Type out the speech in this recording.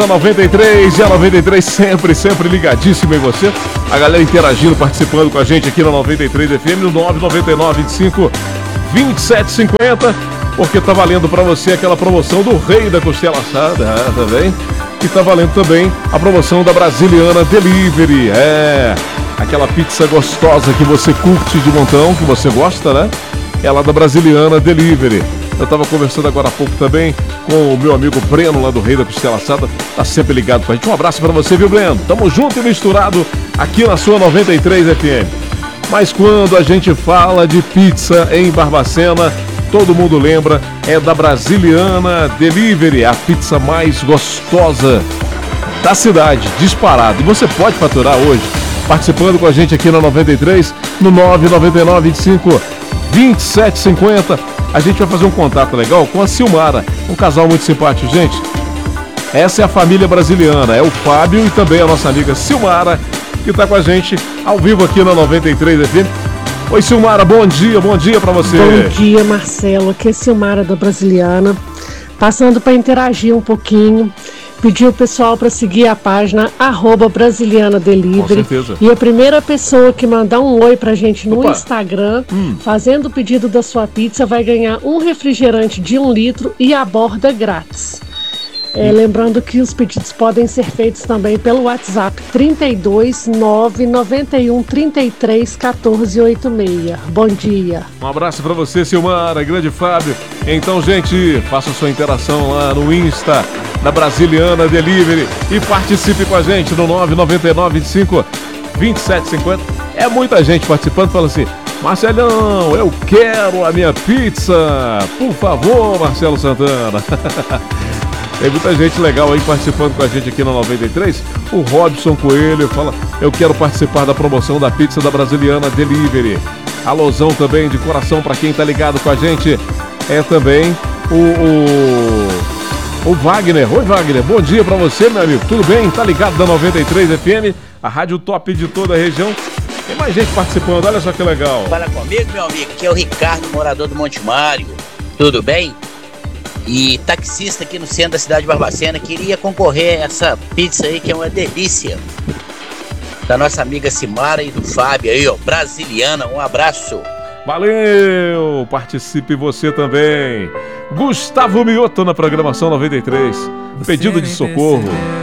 93 e a 93 sempre ligadíssima em você. A galera interagindo, participando com a gente aqui na 93 FM no 999 25 2750, porque tá valendo pra você aquela promoção do Rei da Costela Assada, tá bem? E tá valendo também a promoção da Brasiliana Delivery, aquela pizza gostosa que você curte de montão, que você gosta, né? É lá da Brasiliana Delivery. Eu tava conversando agora há pouco também com o meu amigo Breno, lá do Rei da Costela Assada, tá sempre ligado com a gente. Um abraço pra você, viu, Breno? Tamo junto e misturado aqui na sua 93 FM. Mas quando a gente fala de pizza em Barbacena, todo mundo lembra, é da Brasiliana Delivery, a pizza mais gostosa da cidade, disparado. E você pode faturar hoje, participando com a gente aqui na 93, no 999 25 2750. A gente vai fazer um contato legal com a Silmara, um casal muito simpático, gente. Essa é a família brasiliana, é o Fábio e também a nossa amiga Silmara, que está com a gente ao vivo aqui na 93 FM. Oi, Silmara, bom dia para você. Bom dia, Marcelo, aqui é Silmara da Brasiliana, passando para interagir um pouquinho. Pedir o pessoal para seguir a página @BrasilianaDelivery. Com certeza. E a primeira pessoa que mandar um oi pra gente no Instagram, fazendo o pedido da sua pizza, vai ganhar um refrigerante de 1 litro e a borda grátis. Lembrando que os pedidos podem ser feitos também pelo WhatsApp 32 991 33 14 86. Bom dia. Um abraço para você, Silmara, grande Fábio. Então, gente, faça sua interação lá no Insta da Brasiliana Delivery e participe com a gente no 999 25 2750. É muita gente participando, fala assim: Marcelão, eu quero a minha pizza, por favor, Marcelo Santana. Tem muita gente legal aí participando com a gente aqui na 93. O Robson Coelho fala: eu quero participar da promoção da pizza da Brasiliana Delivery. Alôzão também de coração para quem tá ligado com a gente. É também o Wagner. Oi, Wagner, bom dia para você, meu amigo. Tudo bem? Tá ligado da 93 FM, a rádio top de toda a região. Tem mais gente participando, olha só que legal. Fala comigo, meu amigo, que é o Ricardo, morador do Monte Mário. Tudo bem? E taxista aqui no centro da cidade de Barbacena, queria concorrer a essa pizza aí que é uma delícia, da nossa amiga Silmara e do Fábio aí, ó, Brasiliana. Um abraço. Valeu, participe você também. Gustavo Mioto na programação 93. Pedido de socorro.